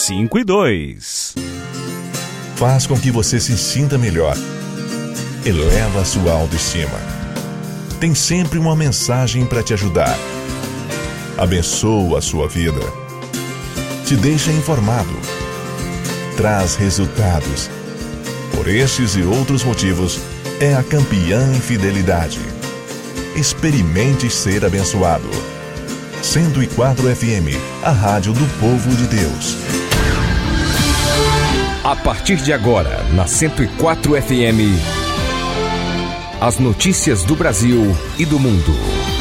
5 e 2. Faz com que você se sinta melhor. Eleva a sua autoestima. Tem sempre uma mensagem para te ajudar. Abençoa a sua vida. Te deixa informado. Traz resultados. Por estes e outros motivos, é a campeã em fidelidade. Experimente ser abençoado. 104 FM, a rádio do povo de Deus. A partir de agora, na 104 FM, as notícias do Brasil e do mundo.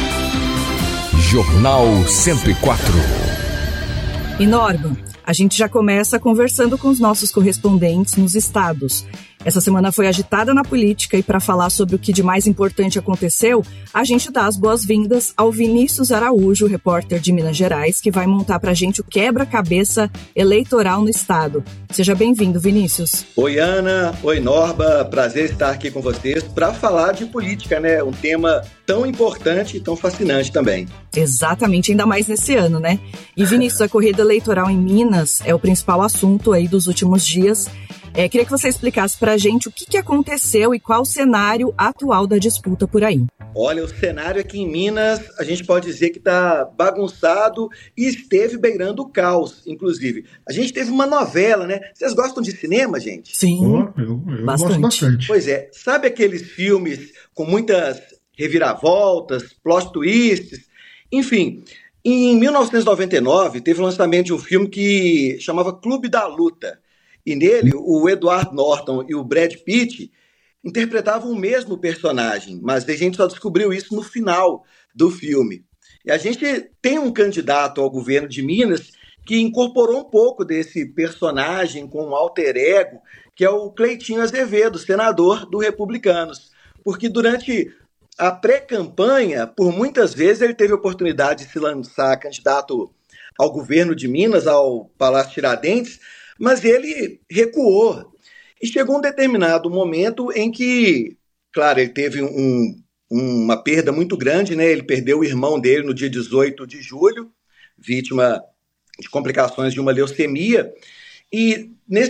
Jornal 104. E Norma, a gente já começa conversando com os nossos correspondentes nos estados. Essa semana foi agitada na política e para falar sobre o que de mais importante aconteceu, a gente dá as boas-vindas ao Vinícius Araújo, repórter de Minas Gerais, que vai montar para a gente o quebra-cabeça eleitoral no estado. Seja bem-vindo, Vinícius. Oi, Ana. Oi, Norba. Prazer estar aqui com vocês para falar de política, né? Um tema tão importante e tão fascinante também. Exatamente, ainda mais nesse ano, né? E, Vinícius, a corrida eleitoral em Minas é o principal assunto aí dos últimos dias. Queria que você explicasse para a gente o que aconteceu e qual o cenário atual da disputa por aí. Olha, o cenário aqui em Minas, a gente pode dizer que está bagunçado e esteve beirando o caos, inclusive. A gente teve uma novela, né? Vocês gostam de cinema, gente? Sim, eu gosto bastante. Pois é, sabe aqueles filmes com muitas reviravoltas, plot twists? Enfim, em 1999 teve o lançamento de um filme que chamava Clube da Luta. E nele, o Edward Norton e o Brad Pitt interpretavam o mesmo personagem, mas a gente só descobriu isso no final do filme. E a gente tem um candidato ao governo de Minas que incorporou um pouco desse personagem com um alter ego, que é o Cleitinho Azevedo, senador do Republicanos. Porque durante a pré-campanha, por muitas vezes, ele teve a oportunidade de se lançar candidato ao governo de Minas, ao Palácio Tiradentes, mas ele recuou. E chegou um determinado momento em que, claro, ele teve uma perda muito grande, né? Ele perdeu o irmão dele no dia 18 de julho, vítima de complicações de uma leucemia. E nesse